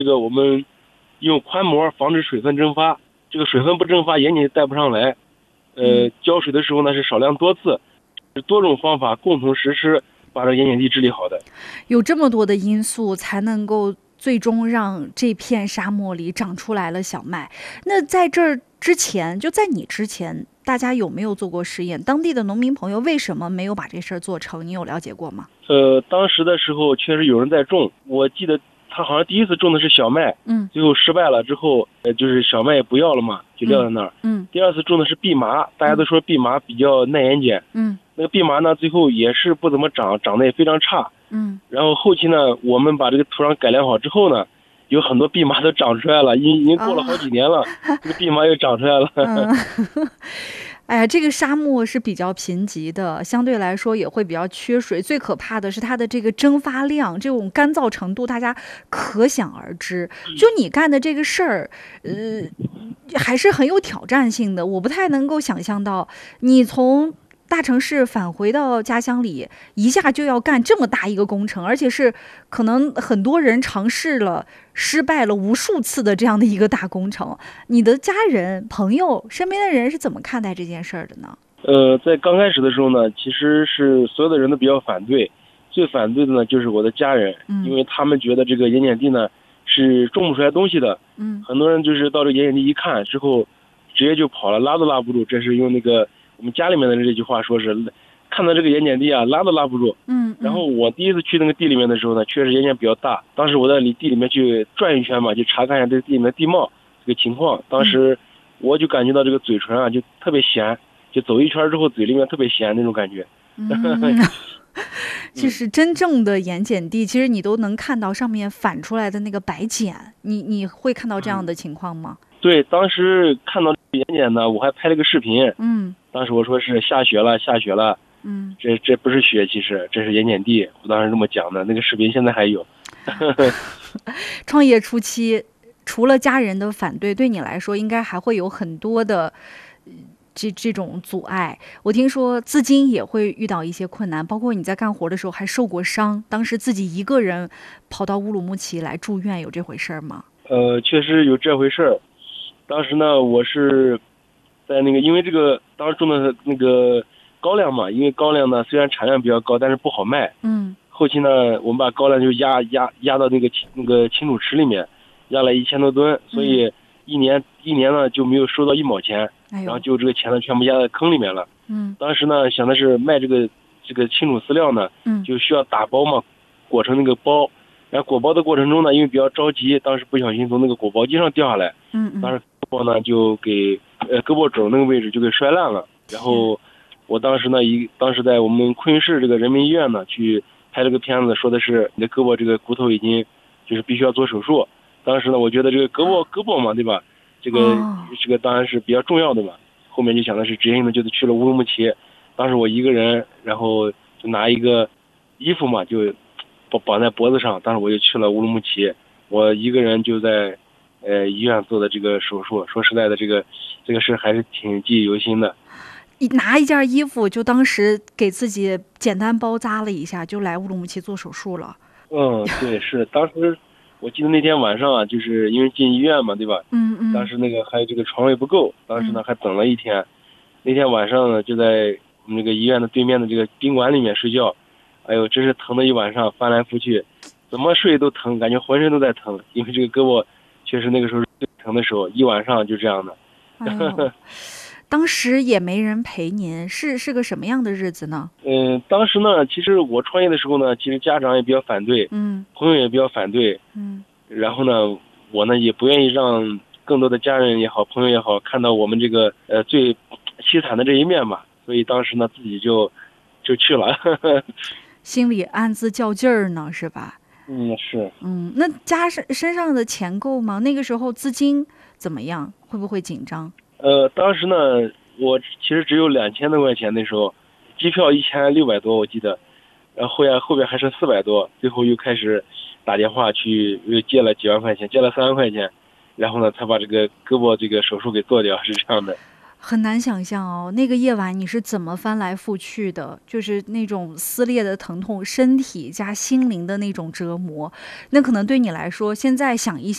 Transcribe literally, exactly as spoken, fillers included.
这个我们用宽膜防止水分蒸发，这个水分不蒸发，眼睑带不上来。呃，浇水的时候呢是少量多次，是多种方法共同实施，把这眼睑地治理好的。 有这么多的因素才能够最终让这片沙漠里长出来了小麦。那在这儿之前，就在你之前，大家有没有做过实验？当地的农民朋友为什么没有把这事儿做成？你有了解过吗？ 呃，当时的时候确实有人在种，我记得他好像第一次种的是小麦， 嗯， 最后失败了之后，呃，就是小麦也不要了嘛，就撂在那儿。 嗯， 第二次种的是蓖麻，大家都说蓖麻比较耐盐碱， 嗯， 那个蓖麻呢，最后也是不怎么长，长得也非常差， 嗯， 然后后期呢，我们把这个土壤改良好之后呢，有很多蓖麻都长出来了，已已经过了好几年了，哦、这个蓖麻又长出来了。 嗯哎呀，这个沙漠是比较贫瘠的，相对来说也会比较缺水。最可怕的是它的这个蒸发量，这种干燥程度，大家可想而知。就你干的这个事儿，呃，还是很有挑战性的。我不太能够想象到你从大城市返回到家乡里，一下就要干这么大一个工程，而且是可能很多人尝试了、失败了无数次的这样的一个大工程。你的家人、朋友、身边的人是怎么看待这件事儿的呢？ 呃，在刚开始的时候呢，其实是所有的人都比较反对，最反对的呢就是我的家人， 嗯、 因为他们觉得这个盐碱地呢是种不出来东西的。 嗯， 很多人就是到这个盐碱地一看之后，直接就跑了，拉都拉不住。这是用那个我们家里面的这句话说是，看到这个盐碱地啊，拉都拉不住。 嗯， 然后我第一次去那个地里面的时候呢，确实盐碱比较大。当时我在里地里面去转一圈嘛，就查看一下这个地里面的地貌这个情况。当时我就感觉到这个嘴唇啊，就特别咸，就走一圈之后嘴里面特别咸那种感觉。 嗯就是真正的盐碱地，其实你都能看到上面反出来的那个白碱，你你会看到这样的情况吗？ 嗯、对，当时看到盐碱呢，我还拍了个视频。 嗯， 当时我说是下雪了，下雪了。 嗯， 这这不是雪，其实这是盐碱地。我当时这么讲的，那个视频现在还有。 创业初期，除了家人的反对，对你来说应该还会有很多的这这种阻碍。我听说资金也会遇到一些困难，包括你在干活的时候还受过伤，当时自己一个人跑到乌鲁木齐来住院，有这回事吗？ 呃，确实有这回事儿。当时呢，我是在那个，因为这个当时种的那个高粱嘛，因为高粱呢虽然产量比较高，但是不好卖。 嗯。 后期呢，我们把高粱就压压压到那个那个清储池里面，压了一千多吨，所以一年、嗯、一年呢就没有收到一毛钱， 哎、 然后就这个钱呢全部压在坑里面了。 嗯。 当时呢想的是卖这个这个清储饲料呢， 嗯， 就需要打包嘛，裹成那个包。然后裹包的过程中呢，因为比较着急，当时不小心从那个裹包机上掉下来。 嗯嗯。 当时胳膊呢就给呃胳膊肘那个位置就给摔烂了。然后我当时呢一当时在我们昆明市这个人民医院呢去拍了个片子，说的是你的胳膊这个骨头已经就是必须要做手术。当时呢我觉得这个胳膊胳膊嘛，对吧？这个、哦、这个当然是比较重要的嘛。后面就想的是直接呢就是去了乌鲁木齐。当时我一个人，然后就拿一个衣服嘛就绑绑在脖子上，当时我就去了乌鲁木齐，我一个人就在呃医院做的这个手术。说实在的，这个这个事还是挺记忆犹新的。 你拿一件衣服就当时给自己简单包扎了一下，就来乌鲁木齐做手术了。 嗯，对，是当时我记得那天晚上啊，就是因为进医院嘛，对吧？ 嗯嗯。 当时那个还有这个床位不够，当时呢还等了一天。嗯、那天晚上呢就在我们那个医院的对面的这个宾馆里面睡觉。哎呦，真是疼的一晚上，翻来覆去，怎么睡都疼，感觉浑身都在疼。因为这个胳膊确实那个时候最疼的时候，一晚上就这样的。 哎、当时也没人陪您，是是个什么样的日子呢？ 嗯，当时呢，其实我创业的时候呢，其实家长也比较反对， 嗯， 朋友也比较反对， 嗯， 然后呢，我呢也不愿意让更多的家人也好，朋友也好，看到我们这个呃最凄惨的这一面嘛，所以当时呢自己就就去了。 心里暗自较劲儿呢，是吧？ 嗯，是。 嗯，那家身身上的钱够吗？那个时候资金怎么样？会不会紧张？ 呃，当时呢，我其实只有两千多块钱，那时候，机票一千六百多，我记得，然后后边后边还剩四百多，最后又开始打电话去又借了几万块钱，借了三万块钱，然后呢，才把这个胳膊这个手术给做掉，是这样的。 很难想象哦，那个夜晚你是怎么翻来覆去的？就是那种撕裂的疼痛，身体加心灵的那种折磨，那可能对你来说，现在想一想。